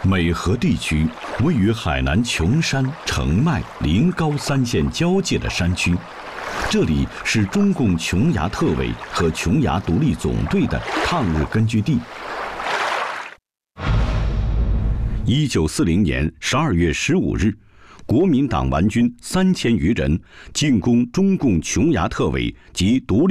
美河地区位于海南琼山、澄迈、临高三县交界的山区，这里是中共琼崖特委和琼崖独立总队的抗日根据地。1940年12月15日，国民党顽军3000余人进攻中共琼崖特委及独立